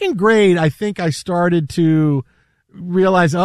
second grade, I think I started to realize,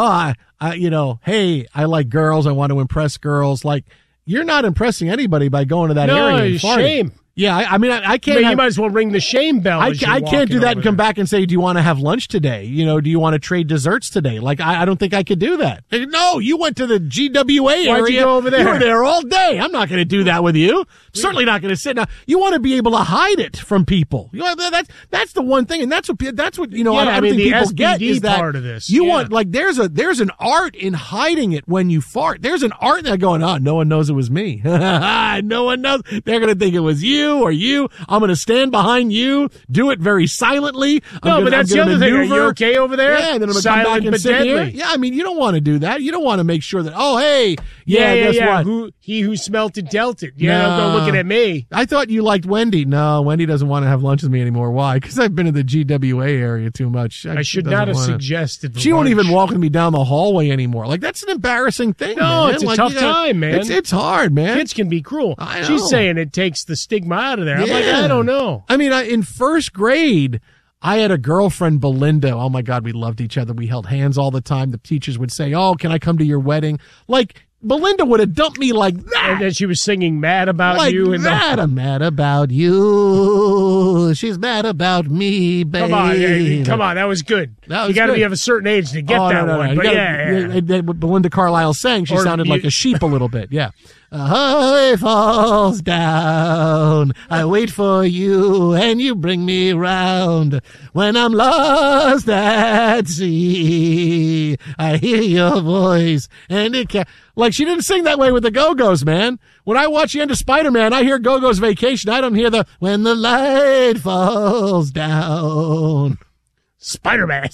hey, I like girls. I want to impress girls. Like, you're not impressing anybody by going to that area and farting. Shame. Yeah, I mean, I can't. You might as well ring the shame bell. I can't do that and come back and say, do you want to have lunch today? Do you want to trade desserts today? Like, I don't think I could do that. No, you went to the GWA area. Why'd you go over there? You were there all day. I'm not going to do that with you. Certainly not going to sit. Now, you want to be able to hide it from people. That's the one thing, and that's what I don't think people get is that part of this. You want, like, there's an art in hiding it when you fart. There's an art in that going, no one knows it was me. No one knows. They're going to think it was you. Or you. I'm going to stand behind you, do it very silently. But that's the other thing. Are you okay over there? Yeah, and then I'm going to come back and sit here. Yeah, I mean, you don't want to do that. You don't want to make sure that, guess what? He who smelt it dealt it. Don't go looking at me. I thought you liked Wendy. No, Wendy doesn't want to have lunch with me anymore. Why? Because I've been to the GWA area too much. I should not have suggested She won't even walk with me down the hallway anymore. Like, that's an embarrassing thing, No, man. it's a tough time, man. It's hard, man. Kids can be cruel. I know. She's saying it takes the stigma out of there. I'm like, I don't know. I mean, in first grade, I had a girlfriend, Belinda. Oh, my God, we loved each other. We held hands all the time. The teachers would say, can I come to your wedding? Like, Belinda would have dumped me like that. And then she was singing Mad About like You. That. I'm mad about you. She's mad about me, babe. Come on. That was good. You got to be of a certain age to get that one. But what Belinda Carlisle sang, she sounded like a sheep a little bit. Yeah. Ahoy falls down. I wait for you and you bring me round. When I'm lost at sea, I hear your voice and it like she didn't sing that way with the Go-Go's, man. When I watch the end of Spider-Man, I hear Go-Go's Vacation. I don't hear when the light falls down. Spider-Man.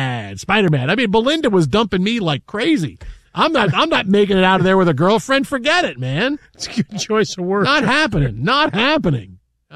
I mean, Belinda was dumping me like crazy. I'm not making it out of there with a girlfriend. Forget it, man. It's a good choice of words. Not happening.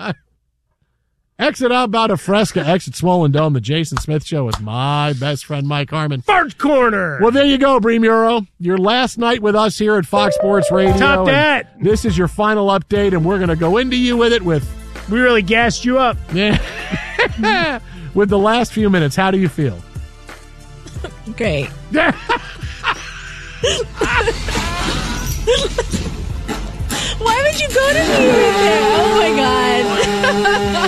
Exit Outbound of Fresca, exit Swollen Dome. The Jason Smith Show with my best friend, Mike Harmon. Fart Corner. Well, there you go, Bree Muro. Your last night with us here at Fox Sports Radio. Top that. This is your final update, and we're going to go into you with it with... We really gassed you up. Yeah. With the last few minutes, how do you feel? Great. Why would you go to me with that? Oh my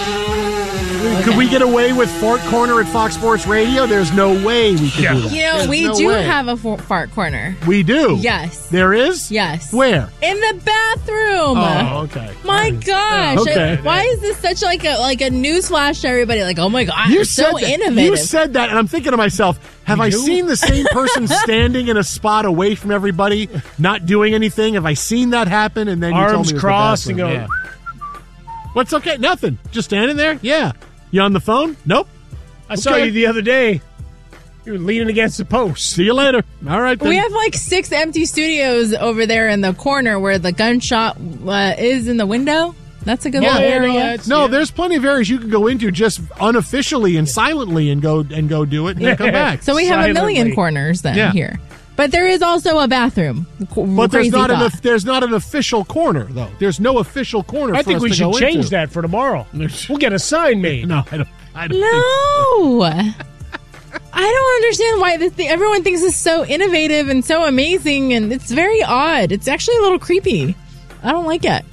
God. Could we get away with Fart Corner at Fox Sports Radio? There's no way we could do that. We do have a fart corner. We do? Yes. There is? Yes. Where? In the bathroom. Oh, okay. My gosh. Okay. Why is this such like a news flash to everybody? Like, oh my God, you it's so innovative. You said that, and I'm thinking to myself, have I seen the same person standing in a spot away from everybody, not doing anything? Have I seen that happen? And then you told me it was crossed and go. Yeah. What's okay? Nothing. Just standing there? Yeah. You on the phone? Nope. I saw you the other day. You were leaning against the post. See you later. All right, then. We have like 6 empty studios over there in the corner where the gunshot is in the window. That's a good little area. There's plenty of areas you can go into just unofficially and silently and go do it and then come back. So we have a million corners then here. But there is also a bathroom. But there's not an official corner, though. There's no official corner for us to go into. I think we should change that for tomorrow. We'll get a sign made. No, I don't No. I don't understand why everyone thinks it's so innovative and so amazing, and it's very odd. It's actually a little creepy. I don't like it.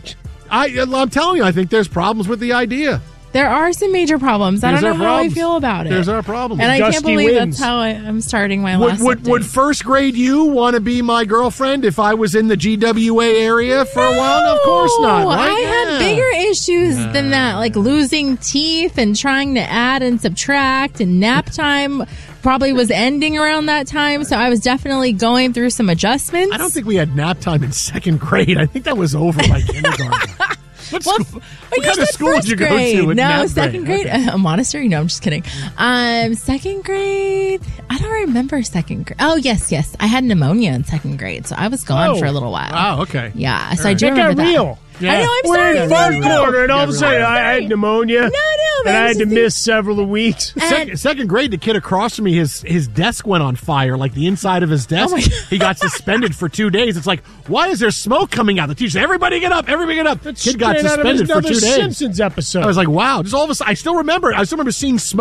I'm telling you, I think there's problems with the idea. There are some major problems. I don't know how I feel about it. There's our problem. And I can't believe that's how I'm starting my last update. Would first grade you want to be my girlfriend if I was in the GWA area for a while? No, of course not. Right? I had bigger issues than that, like losing teeth and trying to add and subtract, and nap time probably was ending around that time, so I was definitely going through some adjustments. I don't think we had nap time in second grade. I think that was over by kindergarten. What kind of school did you go to? No, second grade. Okay. A monastery? No, I'm just kidding. Second grade. I don't remember second grade. Oh, yes. I had pneumonia in second grade, so I was gone for a little while. Oh, okay. Yeah, so I do remember that. Real. Yeah. I know, I'm sorry. We're in one corner, and all of a sudden I had pneumonia. And I had to miss several weeks. Second grade, the kid across from me, his desk went on fire, like the inside of his desk. He got suspended for 2 days. It's like, why is there smoke coming out? The teacher said, everybody get up. Kid got suspended for 2 days. Simpsons episode. I was like, wow. Just all of a sudden, I still remember seeing smoke